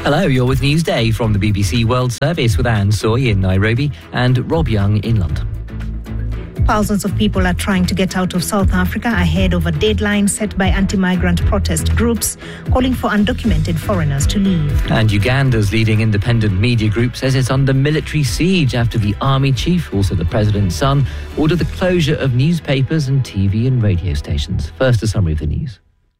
Hello, you're with Newsday from the BBC World Service with Anne Soy in Nairobi and Rob Young in London. Thousands of people are trying to get out of South Africa ahead of a deadline set by anti-migrant protest groups calling for undocumented foreigners to leave. And Uganda's leading independent media group says it's under military siege after the army chief, also the president's son, ordered the closure of newspapers and TV and radio stations. First, a summary of the news.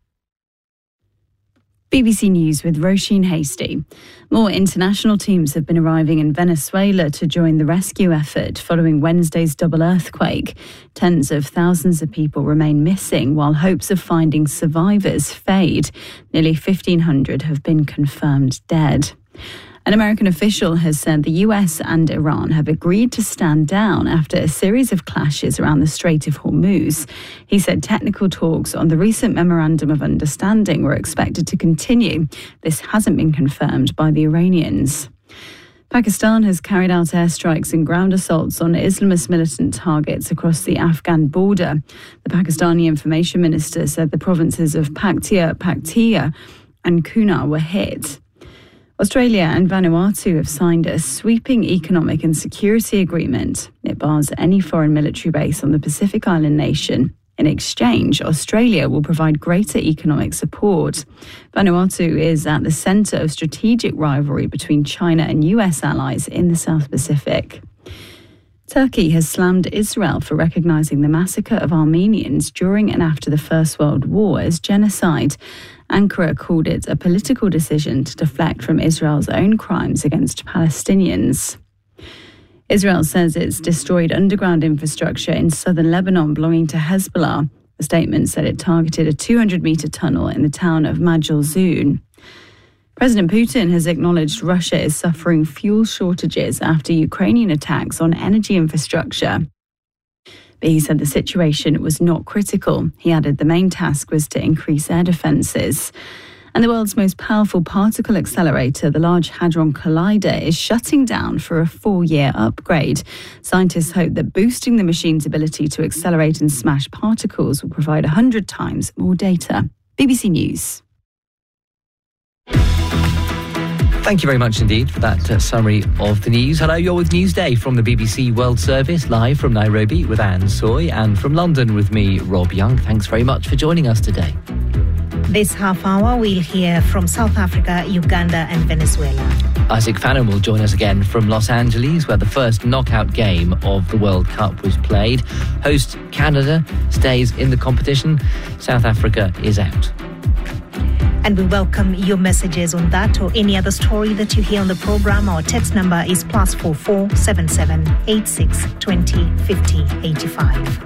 BBC News with Roisin Hasty. More international teams have been arriving in Venezuela to join the rescue effort following Wednesday's double earthquake. Tens of thousands of people remain missing while hopes of finding survivors fade. Nearly 1,500 have been confirmed dead. An American official has said the US and Iran have agreed to stand down after a series of clashes around the Strait of Hormuz. He said technical talks on the recent Memorandum of Understanding were expected to continue. This hasn't been confirmed by the Iranians. Pakistan has carried out airstrikes and ground assaults on Islamist militant targets across the Afghan border. The Pakistani Information Minister said the provinces of Paktia, and Kunar were hit. Australia and Vanuatu have signed a sweeping economic and security agreement. It bars any foreign military base on the Pacific Island nation. In exchange, Australia will provide greater economic support. Vanuatu is at the centre of strategic rivalry between China and US allies in the South Pacific. Turkey has slammed Israel for recognising the massacre of Armenians during and after the First World War as genocide. Ankara called it a political decision to deflect from Israel's own crimes against Palestinians. Israel says it's destroyed underground infrastructure in southern Lebanon belonging to Hezbollah. The statement said it targeted a 200-metre tunnel in the town of Majal Zun. President Putin has acknowledged Russia is suffering fuel shortages after Ukrainian attacks on energy infrastructure. But he said the situation was not critical. He added the main task was to increase air defences. And the world's most powerful particle accelerator, the Large Hadron Collider, is shutting down for a 4-year upgrade. Scientists hope that boosting the machine's ability to accelerate and smash particles will provide 100 times more data. BBC News. Thank you very much indeed for that summary of the news. Hello, you're with Newsday from the BBC World Service, live from Nairobi with Anne Soy, and from London with me, Rob Young. Thanks very much for joining us today. This half hour, we'll hear from South Africa, Uganda and Venezuela. Isaac Fannin will join us again from Los Angeles, where the first knockout game of the World Cup was played. Host Canada stays in the competition. South Africa is out. And we welcome your messages on that or any other story that you hear on the programme. Our text number is +44 77 86 20 50 85.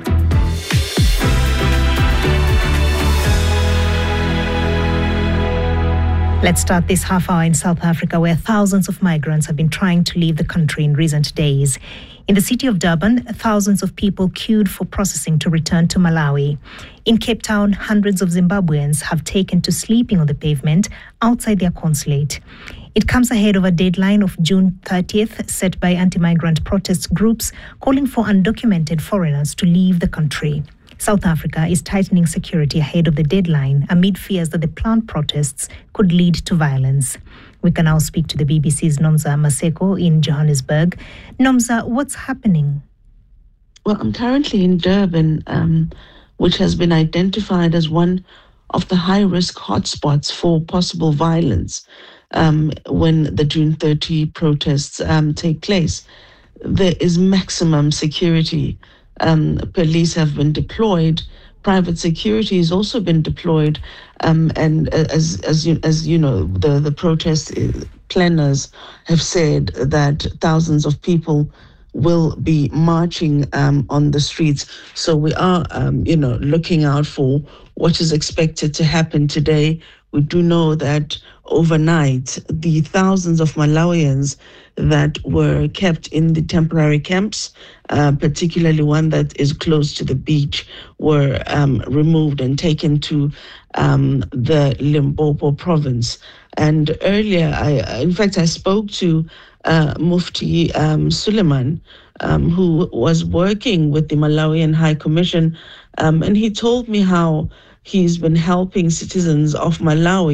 Let's start this half hour in South Africa, where thousands of migrants have been trying to leave the country in recent days. In the city of Durban, thousands of people queued for processing to return to Malawi. In Cape Town, hundreds of Zimbabweans have taken to sleeping on the pavement outside their consulate. It comes ahead of a deadline of June 30th set by anti-migrant protest groups calling for undocumented foreigners to leave the country. South Africa is tightening security ahead of the deadline amid fears that the planned protests could lead to violence. We can now speak to the BBC's Nomza Maseko in Johannesburg. Nomza, what's happening? Well, I'm currently in Durban, which has been identified as one of the high-risk hotspots for possible violence when the June 30 protests take place. There is maximum security. Police have been deployed. Private security has also been deployed, and as you know, the protest planners have said that thousands of people will be marching on the streets. So we are, looking out for what is expected to happen today. We do know that overnight, the thousands of Malawians that were kept in the temporary camps, particularly one that is close to the beach, were removed and taken to the Limpopo province. And earlier, I spoke to Mufti Suleiman, who was working with the Malawian High Commission, and he told me how he's been helping citizens of Malawi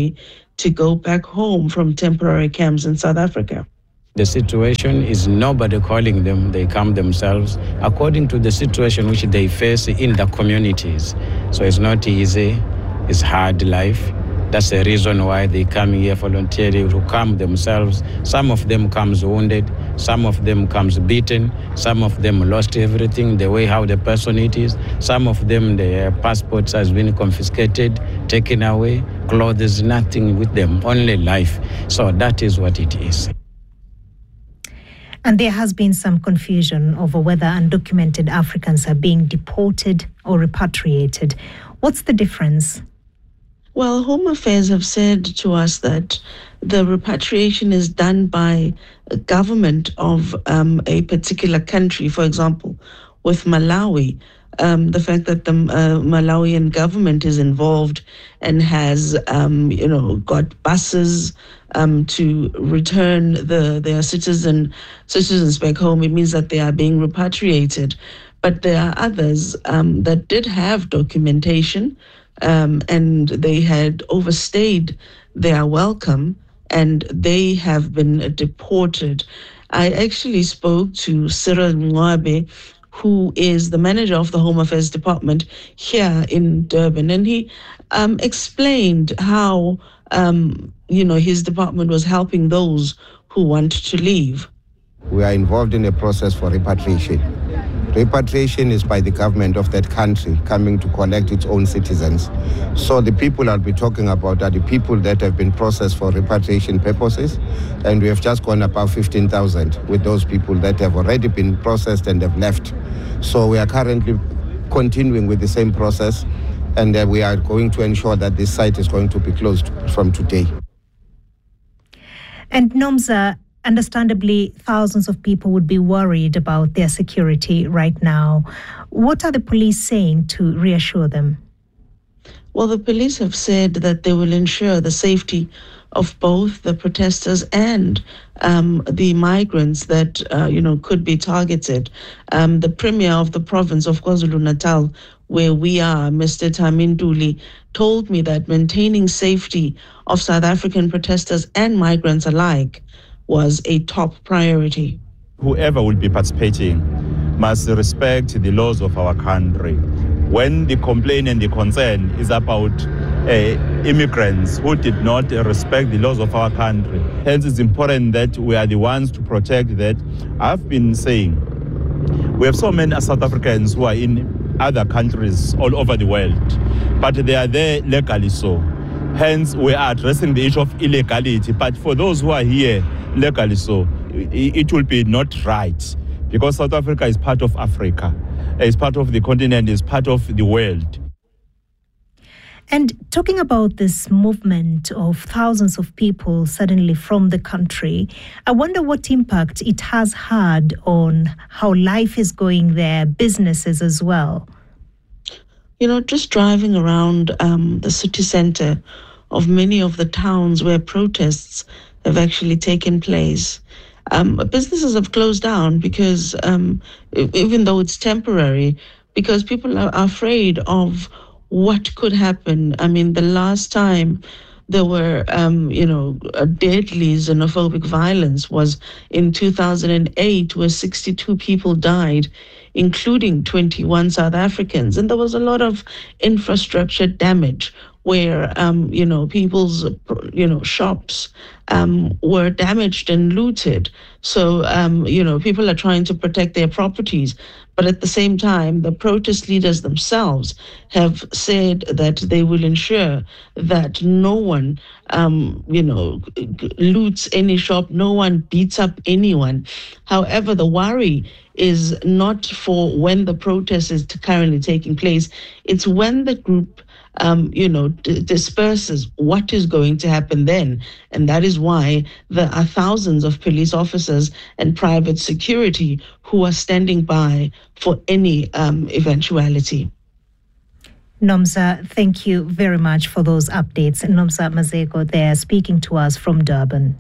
to go back home from temporary camps in South Africa. The situation is nobody calling them, they come themselves according to the situation which they face in the communities. So it's not easy, it's hard life. That's the reason why they come here voluntarily to come themselves. Some of them comes wounded, some of them comes beaten, some of them lost everything, the way how the person it is. Some of them, their passports has been confiscated, taken away, clothes, nothing with them, only life. So that is what it is. And there has been some confusion over whether undocumented Africans are being deported or repatriated. What's the difference? Well, Home Affairs have said to us that the repatriation is done by a government of a particular country. For example, with Malawi, the fact that the Malawian government is involved and has, got buses to return their citizens back home, it means that they are being repatriated. But there are others that did have documentation and they had overstayed their welcome and they have been deported. I actually spoke to Cyril Mwabe, who is the manager of the Home Affairs Department here in Durban, and he explained how his department was helping those who want to leave. We are involved in a process for repatriation. Repatriation is by the government of that country coming to collect its own citizens. So the people I'll be talking about are the people that have been processed for repatriation purposes, and we have just gone above 15,000 with those people that have already been processed and have left. So we are currently continuing with the same process, and we are going to ensure that this site is going to be closed from today. And Nomsa, understandably, thousands of people would be worried about their security right now. What are the police saying to reassure them? Well, the police have said that they will ensure the safety of both the protesters and the migrants that, could be targeted. The Premier of the province of KwaZulu-Natal, where we are, Mr. Taminduli, told me that maintaining safety of South African protesters and migrants alike was a top priority. Whoever will be participating must respect the laws of our country. When the complaint and the concern is about immigrants who did not respect the laws of our country, hence it's important that we are the ones to protect that. I've been saying we have so many South Africans who are in other countries all over the world, but they are there legally so. Hence, we are addressing the issue of illegality. But for those who are here legally so, it will be not right, because South Africa is part of Africa, is part of the continent, is part of the world. And talking about this movement of thousands of people suddenly from the country, I wonder what impact it has had on how life is going there, businesses as well. Just driving around the city center of many of the towns where protests have actually taken place, businesses have closed down because even though it's temporary, because people are afraid of what could happen. I mean, the last time there were, deadly xenophobic violence was in 2008, where 62 people died, including 21 South Africans. And there was a lot of infrastructure damage where, people's, shops were damaged and looted. So, people are trying to protect their properties. But at the same time, the protest leaders themselves have said that they will ensure that no one, loots any shop, no one beats up anyone. However, the worry is not for when the protest is currently taking place. It's when the group disperses, what is going to happen then. And that is why there are thousands of police officers and private security who are standing by for any eventuality. Nomsa, thank you very much for those updates. Nomsa Mazeko there speaking to us from Durban.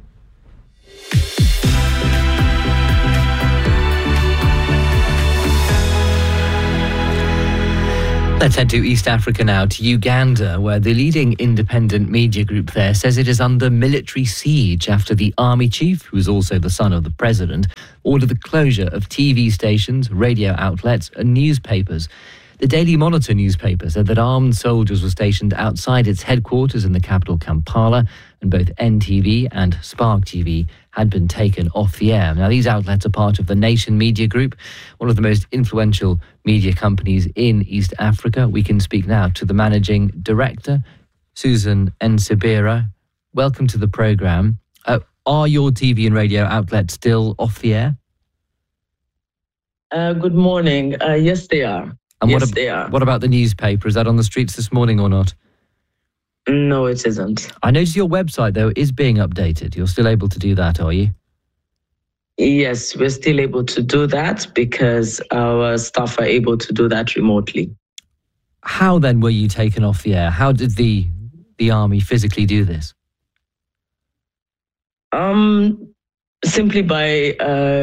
Let's head to East Africa now, to Uganda, where the leading independent media group there says it is under military siege after the army chief, who is also the son of the president, ordered the closure of TV stations, radio outlets and newspapers. The Daily Monitor newspaper said that armed soldiers were stationed outside its headquarters in the capital Kampala, and both NTV and Spark TV had been taken off the air. Now, these outlets are part of the Nation Media Group, one of the most influential media companies in East Africa. We can speak now to the managing director, Susan Nsibira. Welcome to the programme. Are your TV and radio outlets still off the air? Good morning. Yes, they are. And they are. What about the newspaper? Is that on the streets this morning or not? No, it isn't. I noticed your website, though, is being updated. You're still able to do that, are you? Yes, we're still able to do that because our staff are able to do that remotely. How then were you taken off the air? How did the army physically do this? Simply by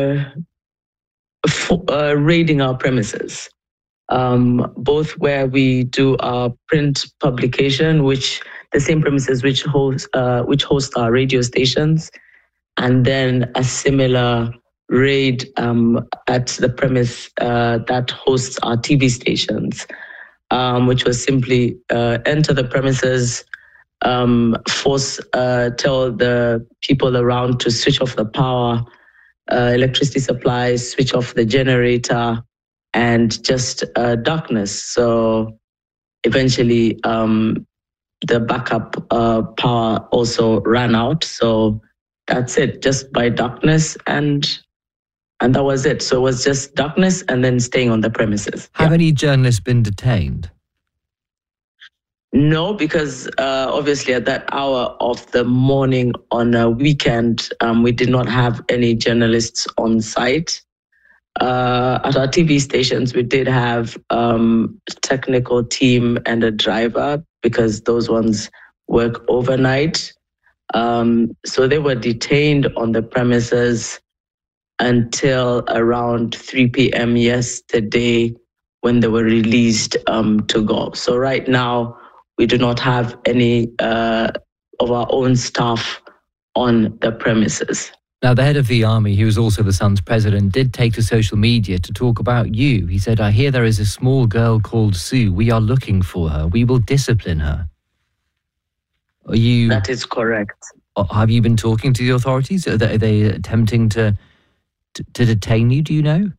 raiding our premises. Both where we do our print publication, which the same premises which host our radio stations, and then a similar raid at the premise that hosts our TV stations, which was simply enter the premises, tell the people around to switch off the power, electricity supply, switch off the generator, and just darkness. So eventually the backup power also ran out. So that's it, just by darkness, and that was it. So it was just darkness and then staying on the premises. Have any journalists been detained? No, because obviously at that hour of the morning on a weekend, we did not have any journalists on site. At our TV stations, we did have technical team and a driver because those ones work overnight. So they were detained on the premises until around 3 p.m. yesterday when they were released to go. So right now, we do not have any of our own staff on the premises. Now, the head of the army, who is also the son's president, did take to social media to talk about you. He said, "I hear there is a small girl called Sue. We are looking for her. We will discipline her." Are you? That is correct. Have you been talking to the authorities? Are they attempting to detain you? Do you know?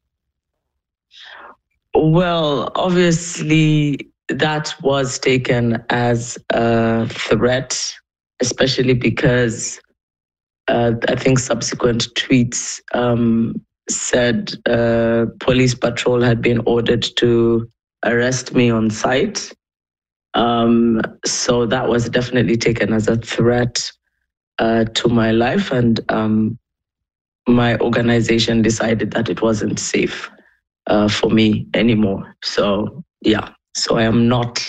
Well, obviously, that was taken as a threat, especially because I think subsequent tweets said police patrol had been ordered to arrest me on site. So that was definitely taken as a threat to my life, and my organization decided that it wasn't safe for me anymore. So yeah, so I am not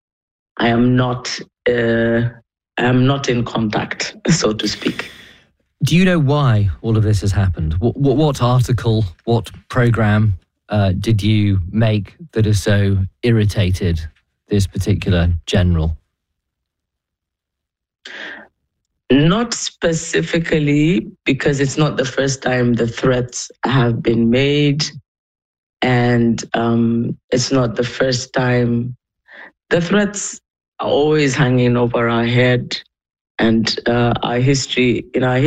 in contact, so to speak. Do you know why all of this has happened? What article, what program did you make that has so irritated this particular general? Not specifically, because it's not the first time the threats have been made, and it's not the first time. The threats are always hanging over our head. And in our history,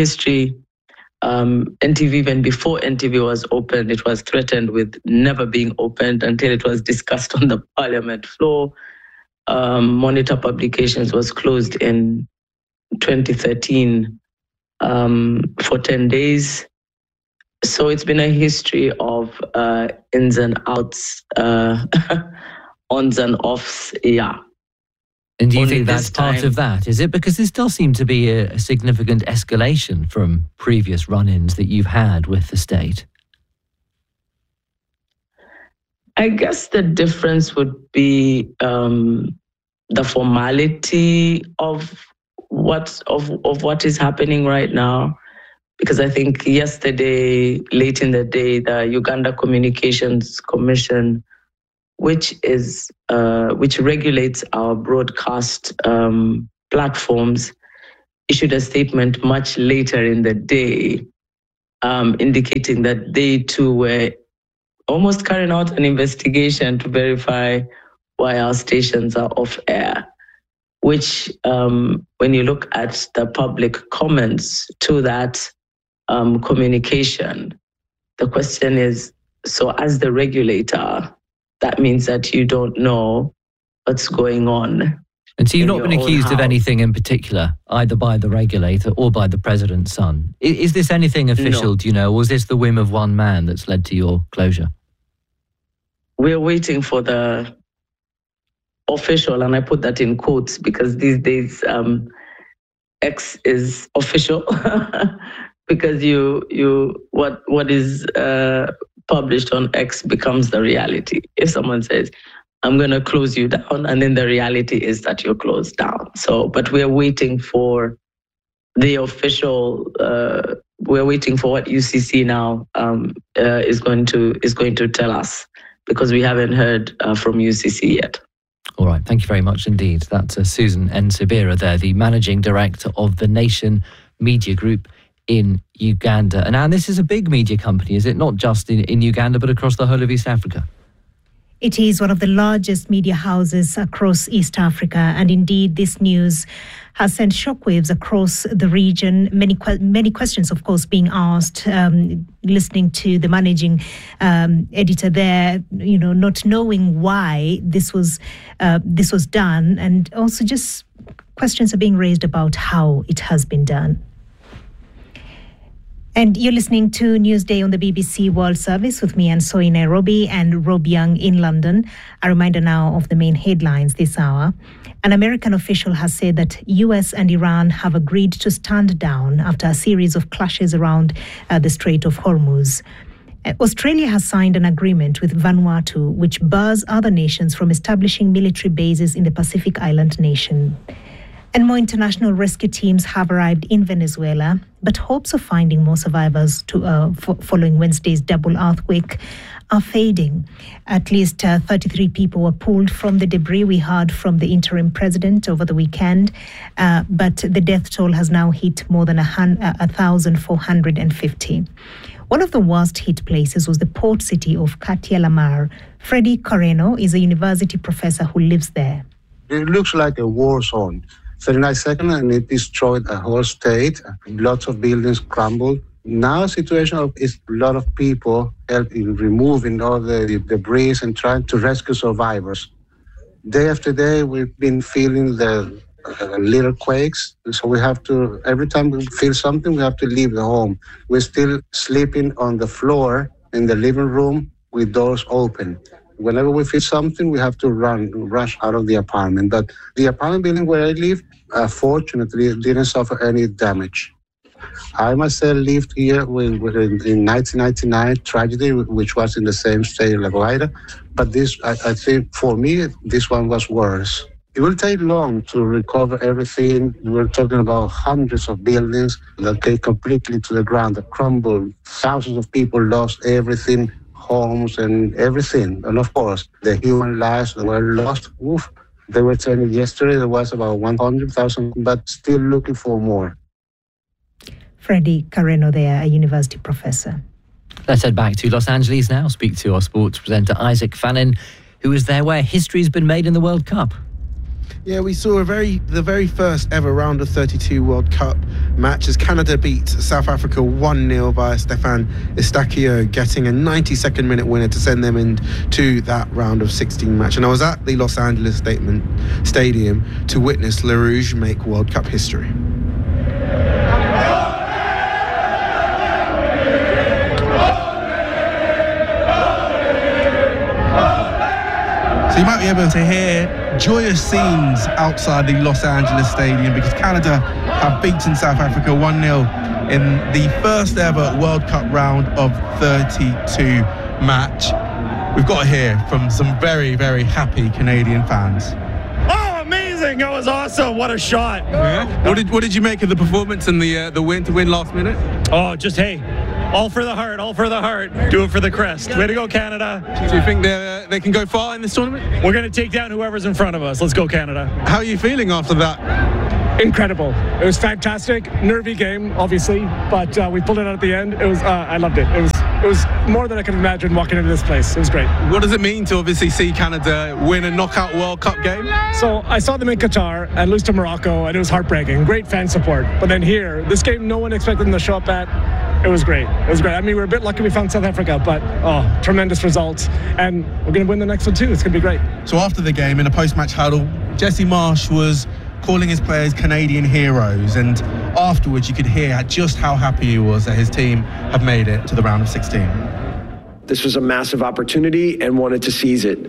NTV, even before NTV was opened, it was threatened with never being opened until it was discussed on the parliament floor. Monitor Publications was closed in 2013 for 10 days. So it's been a history of ins and outs, ons and offs, yeah. And do you think that's part of that? Is it because there still seemed to be a significant escalation from previous run-ins that you've had with the state? I guess the difference would be the formality of what is happening right now. Because I think yesterday, late in the day, the Uganda Communications Commission which regulates our broadcast platforms, issued a statement much later in the day, indicating that they too were almost carrying out an investigation to verify why our stations are off air, which when you look at the public comments to that communication, the question is, so as the regulator, that means that you don't know what's going on. And so you've not been accused of anything in particular, either by the regulator or by the president's son. Is this anything official, do you know, or was this the whim of one man that's led to your closure? We're waiting for the official, and I put that in quotes because these days X is official because what is published on X becomes the reality. If someone says, I'm going to close you down, and then the reality is that you're closed down. So, but we're waiting for the official. We're waiting for what UCC now is going to tell us, because we haven't heard from UCC yet. All right, thank you very much indeed. That's Susan Nsibira there, the managing director of the Nation Media Group in Uganda. And Anne, this is a big media company, is it? Not just in Uganda, but across the whole of East Africa. It is one of the largest media houses across East Africa, and indeed this news has sent shockwaves across the region. Many questions, of course, being asked, listening to the managing editor there, not knowing why this was done, and also just questions are being raised about how it has been done. And you're listening to Newsday on the BBC World Service with me, Anne Soy, in Nairobi, and Rob Young in London. A reminder now of the main headlines this hour. An American official has said that US and Iran have agreed to stand down after a series of clashes around the Strait of Hormuz. Australia has signed an agreement with Vanuatu, which bars other nations from establishing military bases in the Pacific island nation. And more international rescue teams have arrived in Venezuela, but hopes of finding more survivors following Wednesday's double earthquake are fading. At least 33 people were pulled from the debris. We heard from the interim president over the weekend, but the death toll has now hit more than 1,450. One of the worst hit places was the port city of Katia Lamar. Freddie Correno is a university professor who lives there. It looks like a war zone. 39 seconds and it destroyed a whole state. Lots of buildings crumbled. Now the situation is a lot of people help in removing all the debris and trying to rescue survivors. Day after day, we've been feeling the little quakes. So we have to, every time we feel something, we have to leave the home. We're still sleeping on the floor in the living room with doors open. Whenever we feel something, we have to rush out of the apartment. But the apartment building where I live, fortunately, didn't suffer any damage. I myself lived here in 1999 tragedy, which was in the same state of La Guaira. But this, I think, for me, this one was worse. It will take long to recover everything. We're talking about hundreds of buildings that came completely to the ground, that crumbled. Thousands of people lost everything, homes and everything. And of course, the human lives that were lost, they were telling yesterday there was about 100,000, but still looking for more. Freddie Correno there, a university professor. Let's head back to Los Angeles now, speak to our sports presenter Isaac Fannin, who is there where history's been made in the World Cup. Yeah, we saw the very first ever round of 32 World Cup match as Canada beat South Africa 1-0 via Stefan Eustaquio, getting a 92nd minute winner to send them into that round of 16 match. And I was at the Los Angeles Stadium to witness Le Rouge make World Cup history. So you might be able to hear joyous scenes outside the Los Angeles Stadium because Canada have beaten South Africa 1-0 in the first ever World Cup round of 32 match. We've got to hear from some very, very happy Canadian fans. Oh, amazing! That was awesome! What a shot! Yeah. What did you make of the performance and the win to win last minute? Oh, just hey. All for the heart, all for the heart. Do it for the crest. Way to go, Canada. Do you think they can go far in this tournament? We're going to take down whoever's in front of us. Let's go, Canada. How are you feeling after that? Incredible. It was fantastic. Nervy game, obviously, but we pulled it out at the end. It was. I loved it. It was more than I could imagine walking into this place. It was great. What does it mean to obviously see Canada win a knockout World Cup game? So I saw them in Qatar and lose to Morocco, and it was heartbreaking. Great fan support. But then here, this game, no one expected them to show up at. It was great. It was great. I mean, we were a bit lucky we found South Africa, but tremendous results. And we're going to win the next one too. It's going to be great. So after the game, in a post-match huddle, Jesse Marsch was calling his players Canadian heroes, and afterwards you could hear just how happy he was that his team have made it to the round of 16. This was a massive opportunity and wanted to seize it.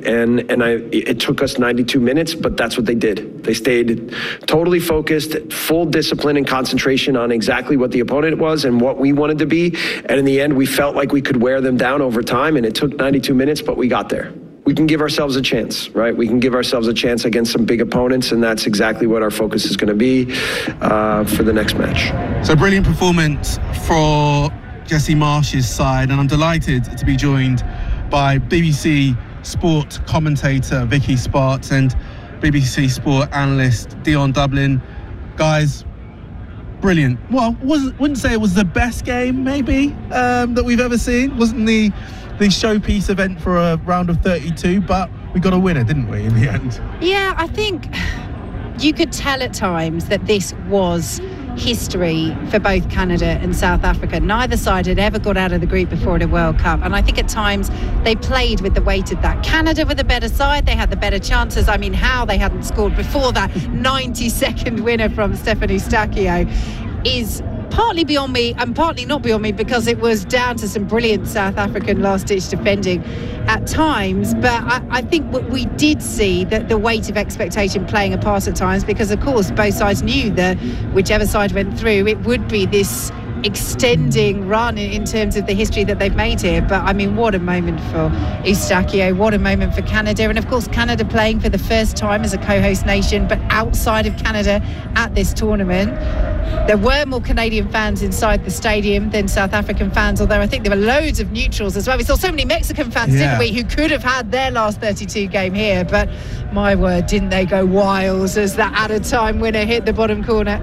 It took us 92 minutes, but that's what they did. They stayed totally focused, full discipline and concentration on exactly what the opponent was and what we wanted to be. And in the end, we felt like we could wear them down over time, and it took 92 minutes, but we got there. We can give ourselves a chance, right? We can give ourselves a chance against some big opponents, and that's exactly what our focus is going to be for the next match. So brilliant performance for Jesse Marsch's side, and I'm delighted to be joined by BBC Sport commentator Vicky Sparks and BBC Sport analyst Dion Dublin. Guys, brilliant. Well, wouldn't say it was the best game maybe that we've ever seen. Wasn't the showpiece event for a round of 32, but we got a winner, didn't we, in the end? Yeah, I think you could tell at times that this was history for both Canada and South Africa. Neither side had ever got out of the group before at a World Cup, and I think at times they played with the weight of that. Canada were the better side, they had the better chances. I mean, how they hadn't scored before that 90-second winner from Stefan Eustaquio is partly beyond me and partly not beyond me, because it was down to some brilliant South African last-ditch defending at times. But I think what we did see, that the weight of expectation playing a part at times, because of course both sides knew that whichever side went through, it would be this extending run in terms of the history that they've made here. But I mean, what a moment for Eustaquio, what a moment for Canada, and of course Canada playing for the first time as a co-host nation, but outside of Canada at this tournament. There were more Canadian fans inside the stadium than South African fans, although I think there were loads of neutrals as well. We saw so many Mexican fans, didn't we, who could have had their last 32 game here, but my word, didn't they go wild as that added time winner hit the bottom corner.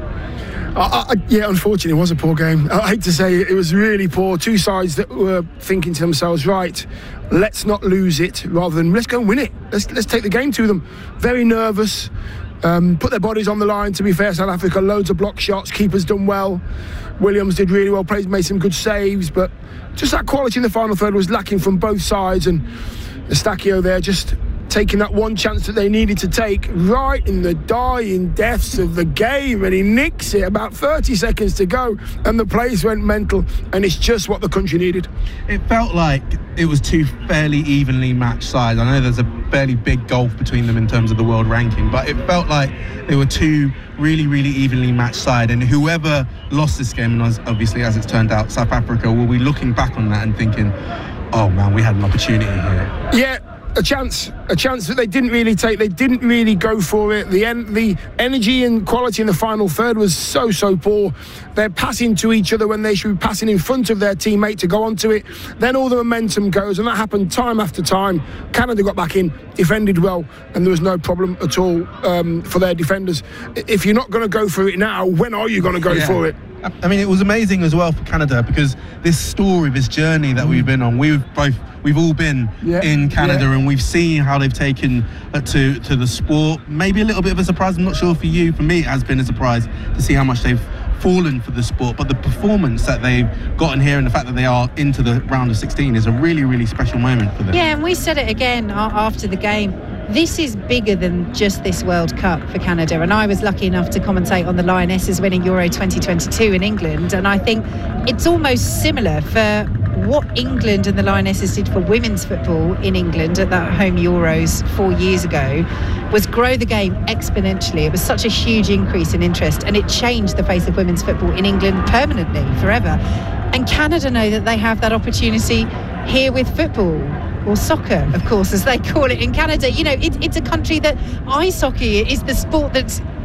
Yeah, unfortunately, it was a poor game. I hate to say it was really poor. Two sides that were thinking to themselves, right, let's not lose it, rather than let's go and win it. Let's take the game to them. Very nervous. Put their bodies on the line. To be fair, South Africa, loads of block shots. Keeper's done well. Williams did really well. Made some good saves, but just that quality in the final third was lacking from both sides. And Eustaquio there just taking that one chance that they needed to take right in the dying deaths of the game, and he nicks it about 30 seconds to go, and the place went mental, and it's just what the country needed. It felt like it was two fairly evenly matched sides. I know there's a fairly big gulf between them in terms of the world ranking, but it felt like they were two really, really evenly matched sides, and whoever lost this game, and obviously as it's turned out, South Africa, will be looking back on that and thinking, oh man, we had an opportunity here. Yeah, a chance that they didn't really take. They didn't really go for it. The energy and quality in the final third was so poor. They're passing to each other when they should be passing in front of their teammate to go onto it. Then all the momentum goes, and that happened time after time. Canada got back in, defended well, and there was no problem at all for their defenders. If you're not going to go for it now, when are you going to go for it? I mean, it was amazing as well for Canada, because this story, this journey that we've been on, we've all been in Canada, and we've seen how they've taken to the sport. Maybe a little bit of a surprise. I'm not sure for you. For me, it has been a surprise to see how much they've fallen for the sport. But the performance that they've gotten here, and the fact that they are into the round of 16, is a really, really special moment for them. Yeah, and we said it again after the game. This is bigger than just this World Cup for Canada, and I was lucky enough to commentate on the Lionesses winning Euro 2022 in England, and I think it's almost similar for what England and the Lionesses did for women's football in England at that home Euros 4 years ago, was grow the game exponentially. It was such a huge increase in interest, and it changed the face of women's football in England permanently, forever. And Canada know that they have that opportunity here with football, or soccer, of course, as they call it in Canada. You know, it's a country that ice hockey is the sport that's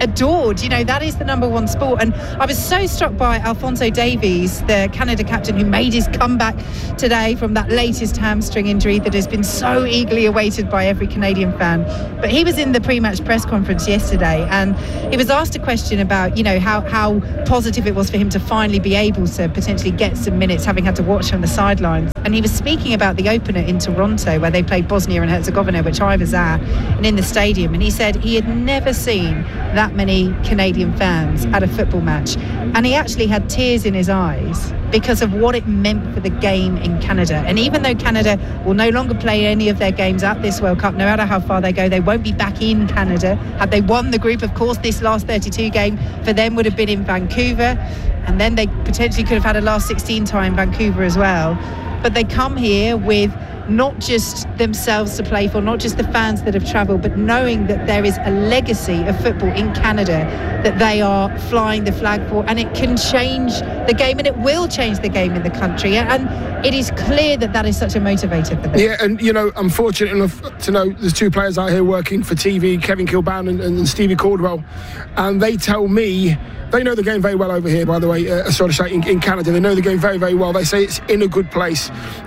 adored. You know, that is the number one sport. And I was so struck by Alphonso Davies, the Canada captain, who made his comeback today from that latest hamstring injury that has been so eagerly awaited by every Canadian fan. But he was in the pre-match press conference yesterday, and he was asked a question about, you know, how positive it was for him to finally be able to potentially get some minutes, having had to watch from the sidelines. And he was speaking about the opener in Toronto, where they played Bosnia and Herzegovina, which I was at, and in the stadium. And he said he had never seen that many Canadian fans at a football match. And he actually had tears in his eyes because of what it meant for the game in Canada. And even though Canada will no longer play any of their games at this World Cup, no matter how far they go, they won't be back in Canada. Had they won the group, of course, this last 32 game for them would have been in Vancouver. And then they potentially could have had a last 16 tie in Vancouver as well. But they come here with not just themselves to play for, not just the fans that have travelled, but knowing that there is a legacy of football in Canada that they are flying the flag for, and it can change the game, and it will change the game in the country. And it is clear that that is such a motivator for them. Yeah, and you know, I'm fortunate enough to know there's two players out here working for TV, Kevin Kilban and Stevie Caldwell, and they tell me they know the game very well over here, by the way, in Canada. They know the game very, very well. They say it's in a good place.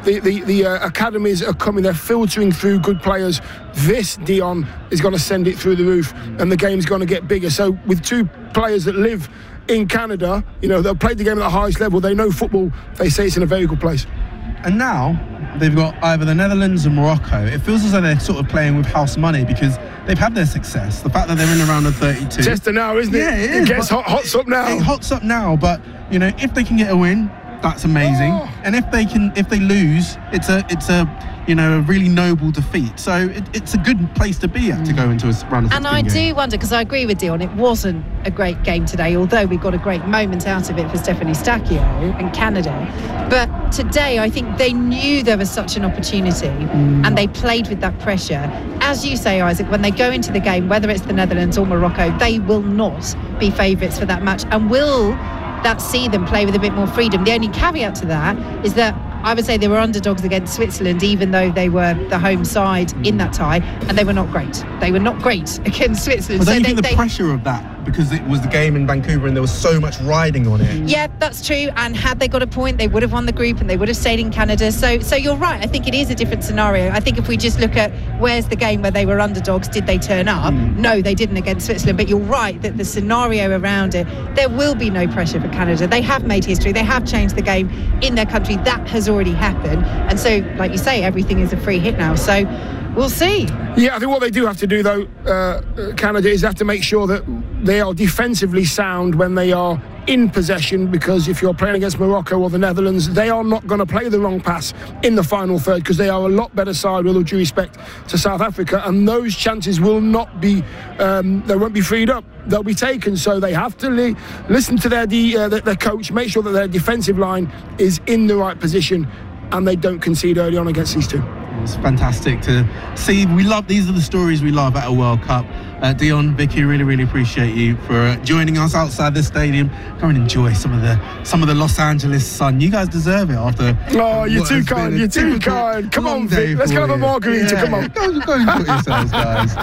The academies are coming, they're filtering through good players. This, Dion, is going to send it through the roof, and the game's going to get bigger. So with two players that live in Canada, you know, they've played the game at the highest level, they know football, they say it's in a very good place. And now they've got either the Netherlands or Morocco. It feels as though they're sort of playing with house money because they've had their success. The fact that they're in the round of 32. Tester now, isn't it? Yeah, it is. It gets hots up now. It hots up now, but you know, if they can get a win, that's amazing. Oh. And if they lose, it's a you know, a really noble defeat. So it's a good place to be at to go into a round of 16 And I game. do wonder, because I agree with Dion, it wasn't a great game today, although we got a great moment out of it for Stephanie Stakio and Canada. But today, I think they knew there was such an opportunity and they played with that pressure. As you say, Isaac, when they go into the game, whether it's the Netherlands or Morocco, they will not be favourites for that match, and will that see them play with a bit more freedom. The only caveat to that is that I would say they were underdogs against Switzerland, even though they were the home side in that tie, and they were not great. They were not great against Switzerland. But don't you think the pressure of that, because it was the game in Vancouver and there was so much riding on it? Yeah, that's true. And had they got a point, they would have won the group and they would have stayed in Canada. So you're right. I think it is a different scenario. I think if we just look at where's the game where they were underdogs, did they turn up? No, they didn't against Switzerland. But you're right that the scenario around it, there will be no pressure for Canada. They have made history. They have changed the game in their country. That has already happened. And so, like you say, everything is a free hit now. So we'll see. Yeah, I think what they do have to do, though, Canada, is have to make sure that they are defensively sound when they are in possession, because if you're playing against Morocco or the Netherlands, they are not going to play the wrong pass in the final third, because they are a lot better side, with all due respect to South Africa, and those chances will not be they won't be freed up, they'll be taken. So they have to listen to their coach, make sure that their defensive line is in the right position and they don't concede early on against these two. It's fantastic to see. These are the stories we love at a World Cup. Dion, Vicky, really, really appreciate you for joining us outside the stadium. Come and enjoy some of the Los Angeles sun. You guys deserve it after. Oh, you're too kind. You're too kind. Come on, Vic. Let's go have a margarita. Yeah. Come on. Go enjoy yourselves, guys.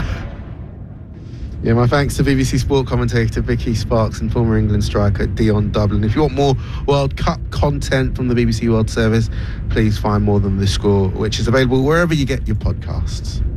Yeah, my thanks to BBC Sport commentator Vicky Sparks and former England striker Dion Dublin. If you want more World Cup content from the BBC World Service, please find More Than The Score, which is available wherever you get your podcasts.